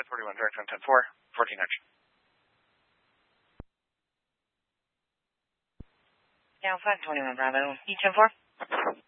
41, direct on 10-4, 14 inch. Down 521 Bravo, E10-4.